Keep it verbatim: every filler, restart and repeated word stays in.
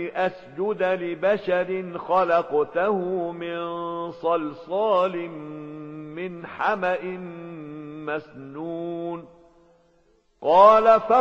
أسجد لبشر خلقته من صلصال من حمأ مسنون قال